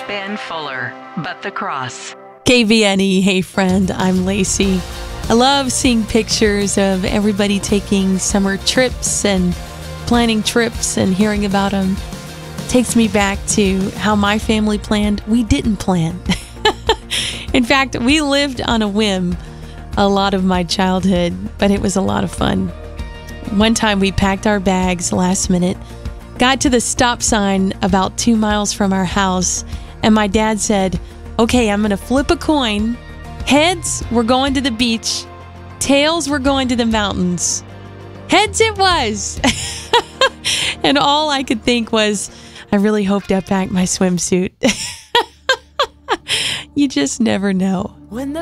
Ben Fuller, But the Cross. KVNE, hey friend, I'm Lacey. I love seeing pictures of everybody taking summer trips and planning trips and hearing about them. Takes me back to how my family planned. We didn't plan. In fact, we lived on a whim a lot of my childhood, but it was a lot of fun. One time we packed our bags last minute, got to the stop sign about 2 miles from our house, and my dad said, "Okay, I'm going to flip a coin. Heads, we're going to the beach. Tails, we're going to the mountains." Heads it was. And all I could think was, I really hoped I packed my swimsuit. You just never know.